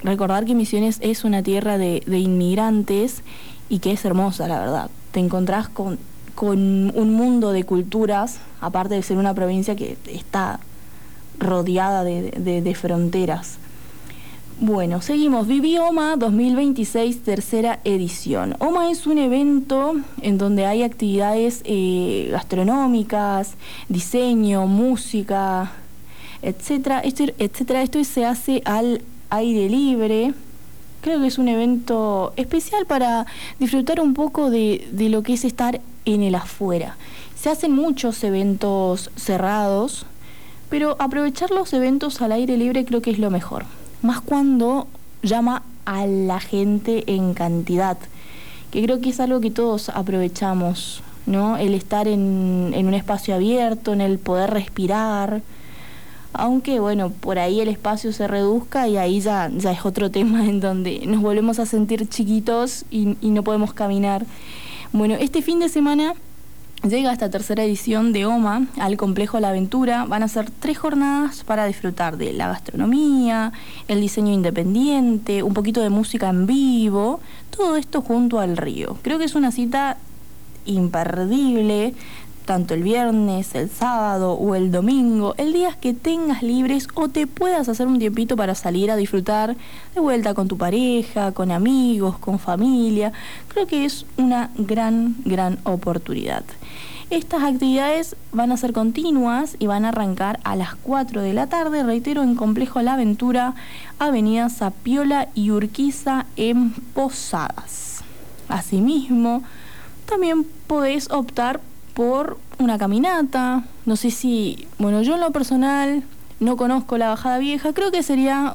recordar que Misiones es una tierra de inmigrantes y que es hermosa, la verdad. Te encontrás con un mundo de culturas, aparte de ser una provincia que está rodeada de fronteras. Bueno, seguimos. Viví OMA 2026, tercera edición. OMA es un evento en donde hay actividades gastronómicas, diseño, música, etcétera, etcétera. Esto se hace al aire libre. Creo que es un evento especial para disfrutar un poco de lo que es estar en el afuera. Se hacen muchos eventos cerrados, pero aprovechar los eventos al aire libre creo que es lo mejor. Más cuando llama a la gente en cantidad, que creo que es algo que todos aprovechamos, ¿no? El estar en un espacio abierto, en el poder respirar, aunque bueno, por ahí el espacio se reduzca y ahí ya es otro tema en donde nos volvemos a sentir chiquitos y no podemos caminar. Bueno, este fin de semana llega esta tercera edición de OMA al Complejo La Aventura. Van a ser 3 jornadas para disfrutar de la gastronomía, el diseño independiente, un poquito de música en vivo, todo esto junto al río. Creo que es una cita imperdible, tanto el viernes, el sábado o el domingo, el día que tengas libres o te puedas hacer un tiempito para salir a disfrutar de vuelta con tu pareja, con amigos, con familia. Creo que es una gran oportunidad. Estas actividades van a ser continuas y van a arrancar a las 4 de la tarde, reitero, en Complejo La Aventura, Avenida Zapiola y Urquiza en Posadas. Asimismo, también podés optar por una caminata. No sé si, bueno, yo en lo personal no conozco la Bajada Vieja, creo que sería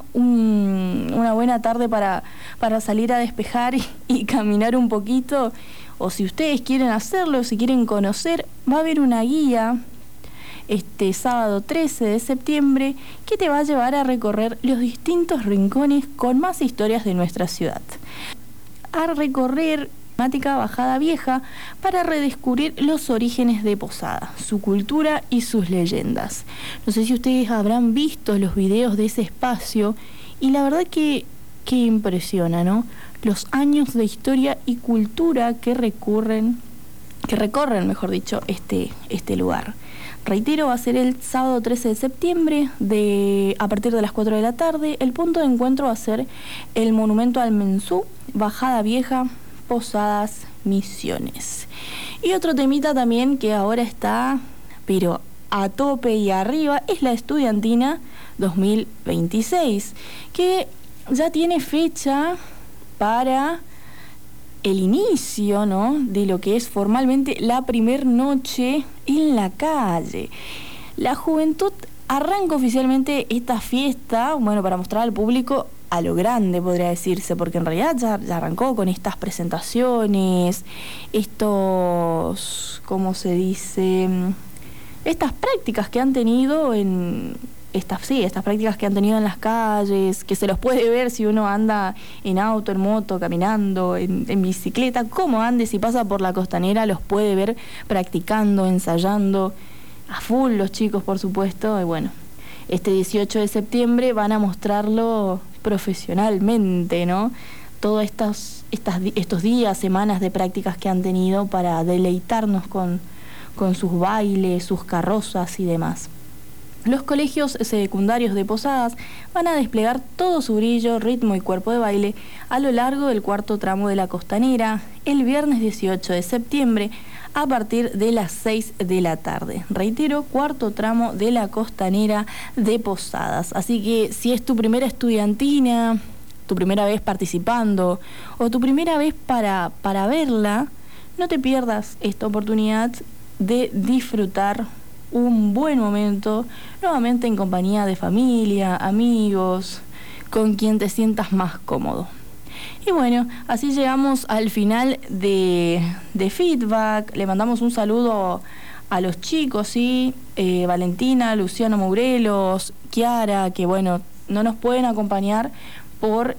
una buena tarde para salir a despejar y caminar un poquito, o si ustedes quieren hacerlo, si quieren conocer, va a haber una guía este sábado 13 de septiembre que te va a llevar a recorrer los distintos rincones con más historias de nuestra ciudad. A recorrer Bajada Vieja para redescubrir los orígenes de Posada, su cultura y sus leyendas. No sé si ustedes habrán visto los videos de ese espacio y la verdad que impresiona, ¿no? Los años de historia y cultura que recorren, mejor dicho, este lugar. Reitero, va a ser el sábado 13 de septiembre a partir de las 4 de la tarde. El punto de encuentro va a ser el Monumento al Mensú, Bajada Vieja, Posadas, Misiones. Y otro temita también que ahora está, pero a tope y arriba, es la Estudiantina 2026, que ya tiene fecha para el inicio, ¿no?, de lo que es formalmente la primer noche en la calle. La juventud arranca oficialmente esta fiesta, bueno, para mostrar al público a lo grande, podría decirse, porque en realidad ya arrancó con estas presentaciones, ¿cómo se dice? Estas prácticas que han tenido estas prácticas que han tenido en las calles, que se los puede ver si uno anda en auto, en moto, caminando, en bicicleta, cómo ande, si pasa por la Costanera, los puede ver practicando, ensayando, a full los chicos, por supuesto, y bueno, este 18 de septiembre van a mostrarlo profesionalmente, ¿no? Todos estos días, semanas de prácticas que han tenido para deleitarnos con sus bailes, sus carrozas y demás. Los colegios secundarios de Posadas van a desplegar todo su brillo, ritmo y cuerpo de baile a lo largo del cuarto tramo de la Costanera el viernes 18 de septiembre a partir de las 6 de la tarde. Reitero, cuarto tramo de la Costanera de Posadas. Así que si es tu primera estudiantina, tu primera vez participando o tu primera vez para verla, no te pierdas esta oportunidad de disfrutar un buen momento, nuevamente en compañía de familia, amigos, con quien te sientas más cómodo. Y bueno, así llegamos al final de Feedback. Le mandamos un saludo a los chicos, ¿sí? Valentina, Luciano Mourelos, Kiara, que bueno, no nos pueden acompañar por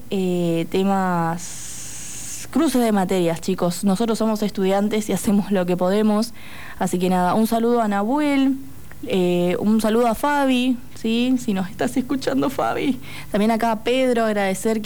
temas cruces de materias, chicos. Nosotros somos estudiantes y hacemos lo que podemos. Así que nada, un saludo a Nahuel, un saludo a Fabi, ¿sí? Si nos estás escuchando, Fabi. También acá a Pedro, agradecer